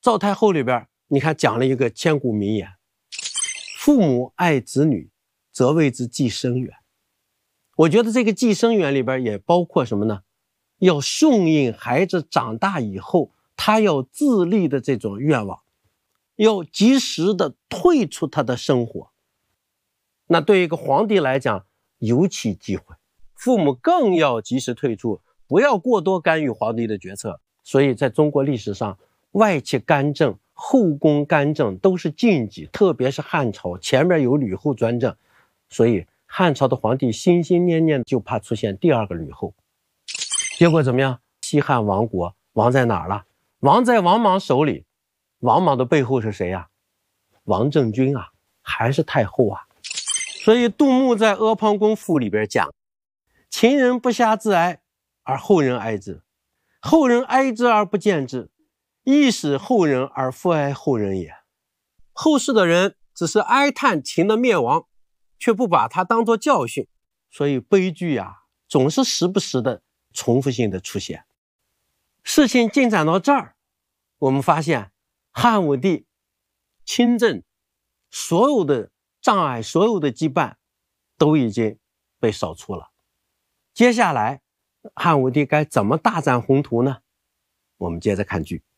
赵太后里边，你看讲了一个千古名言：父母爱子女，则为之计深远。我觉得这个计深远里边也包括什么呢？要顺应孩子长大以后他要自立的这种愿望，要及时的退出他的生活。那对于一个皇帝来讲尤其忌讳，父母更要及时退出，不要过多干预皇帝的决策。所以在中国历史上，外戚干政、后宫干政都是禁忌，特别是汉朝，前面有吕后专政，所以汉朝的皇帝心心念念就怕出现第二个吕后。结果怎么样？西汉亡国，亡在哪儿了？亡在王莽手里。王莽的背后是谁呀？王政君啊，还是太后啊。所以杜牧在《阿房宫赋》里边讲：秦人不暇自哀，而后人哀之；后人哀之而不见之，亦使后人而复哀后人也。后世的人只是哀叹秦的灭亡，却不把它当作教训，所以悲剧啊，总是时不时的重复性的出现。事情进展到这儿，我们发现汉武帝亲政，所有的障碍、所有的羁绊都已经被扫除了。接下来汉武帝该怎么大展宏图呢？我们接着看剧。